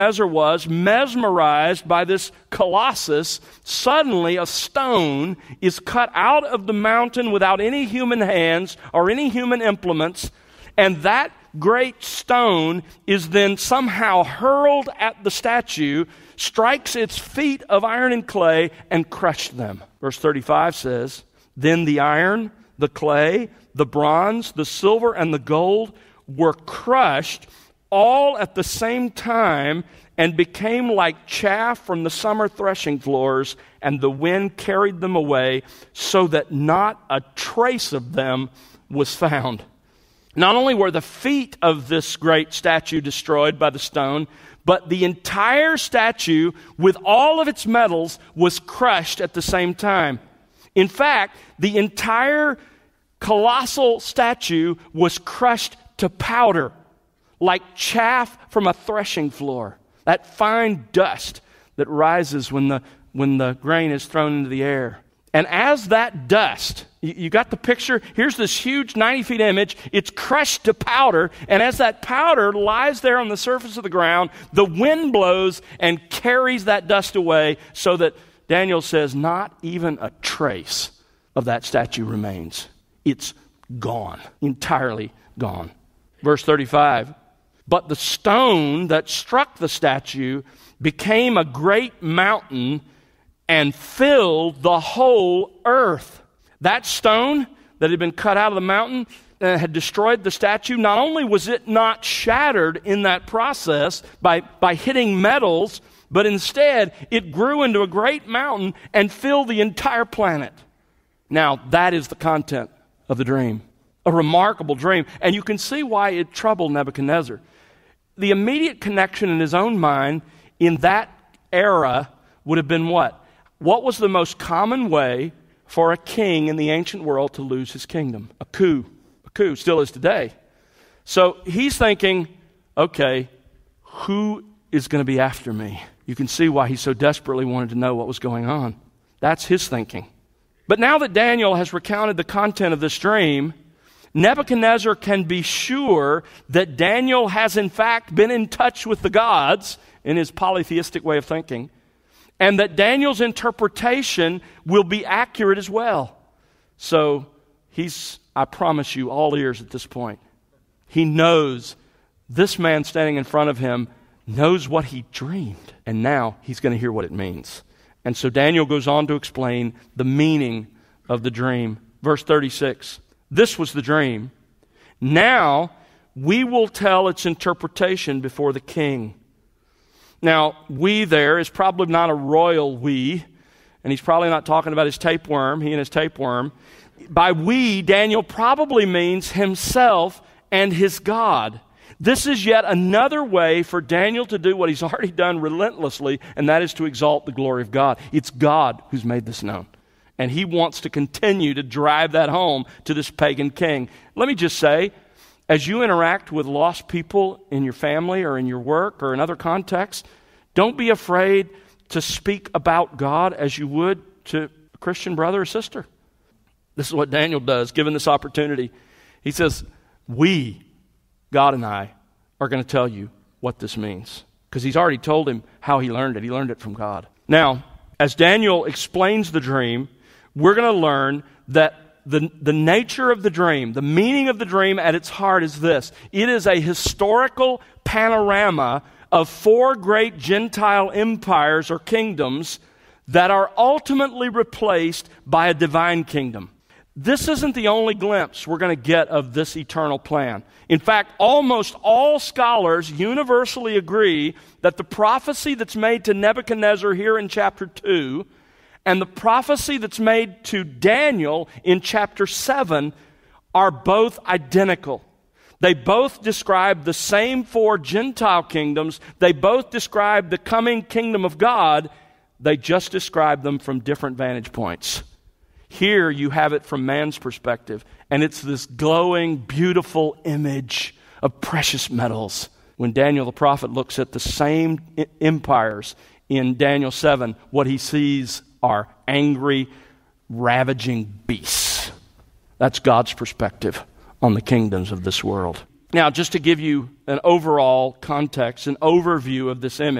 Nebuchadnezzar was mesmerized by this colossus. Suddenly a stone is cut out of the mountain without any human hands or any human implements, and that great stone is then somehow hurled at the statue, strikes its feet of iron and clay, and crushed them. Verse 35 says, "Then the iron, the clay, the bronze, the silver, and the gold were crushed all at the same time and became like chaff from the summer threshing floors, and the wind carried them away so that not a trace of them was found." Not only were the feet of this great statue destroyed by the stone, but the entire statue with all of its metals was crushed at the same time. In fact, the entire colossal statue was crushed to powder, like chaff from a threshing floor, that fine dust that rises when the grain is thrown into the air. And as that dust, you got the picture? Here's this huge 90-feet image. It's crushed to powder, and as that powder lies there on the surface of the ground, the wind blows and carries that dust away, so that Daniel says not even a trace of that statue remains. It's gone, entirely gone. Verse 35, "But the stone that struck the statue became a great mountain and filled the whole earth." That stone that had been cut out of the mountain had destroyed the statue. Not only was it not shattered in that process by hitting metals, but instead it grew into a great mountain and filled the entire planet. Now, that is the content of the dream. A remarkable dream. And you can see why it troubled Nebuchadnezzar. The immediate connection in his own mind in that era would have been what? What was the most common way for a king in the ancient world to lose his kingdom? A coup. A coup still is today. So he's thinking, okay, who is going to be after me? You can see why he so desperately wanted to know what was going on. That's his thinking. But now that Daniel has recounted the content of this dream, Nebuchadnezzar can be sure that Daniel has in fact been in touch with the gods in his polytheistic way of thinking, and that Daniel's interpretation will be accurate as well. So he's, I promise you, all ears at this point. He knows this man standing in front of him knows what he dreamed, and now he's going to hear what it means. And so Daniel goes on to explain the meaning of the dream. Verse 36, "This was the dream. Now we will tell its interpretation before the king." Now, "we" there is probably not a royal "we," and he's probably not talking about his tapeworm, he and his tapeworm. By "we," Daniel probably means himself and his God. This is yet another way for Daniel to do what he's already done relentlessly, and that is to exalt the glory of God. It's God who's made this known, and he wants to continue to drive that home to this pagan king. Let me just say, as you interact with lost people in your family or in your work or in other contexts, don't be afraid to speak about God as you would to a Christian brother or sister. This is what Daniel does, given this opportunity. He says, "We, God and I, are going to tell you what this means." Because he's already told him how he learned it. He learned it from God. Now, as Daniel explains the dream, we're going to learn that the nature of the dream, the meaning of the dream at its heart is this. It is a historical panorama of 4 great Gentile empires or kingdoms that are ultimately replaced by a divine kingdom. This isn't the only glimpse we're going to get of this eternal plan. In fact, almost all scholars universally agree that the prophecy that's made to Nebuchadnezzar here in chapter 2 and the prophecy that's made to Daniel in chapter 7 are both identical. They both describe the same 4 Gentile kingdoms. They both describe the coming kingdom of God. They just describe them from different vantage points. Here you have it from man's perspective, and it's this glowing, beautiful image of precious metals. When Daniel the prophet looks at the same empires in Daniel 7, what he sees are angry, ravaging beasts. That's God's perspective on the kingdoms of this world. Now, just to give you an overall context, an overview of this image,